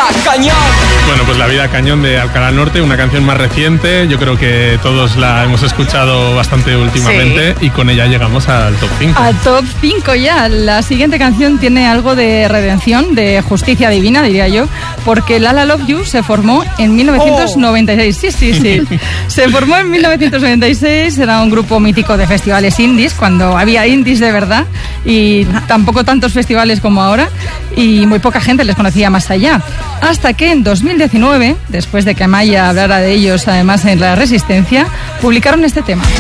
vida cañón. Bueno, pues La vida cañón de Alcalá Norte, una canción más reciente. Yo creo que todos la hemos escuchado bastante últimamente, sí. Y con ella llegamos al top 5. Al top 5 ya. La siguiente canción tiene algo de redención, de justicia divina, diría yo, porque Lala Love You se formó en 1996. Sí. Se formó en 1996, era un grupo mítico de festivales indies, cuando había indies de verdad, y tampoco tantos festivales como ahora, y muy poca gente les conocía más allá. Hasta que en 2019, después de que Amaya hablara de ellos además en La Resistencia, publicaron este tema.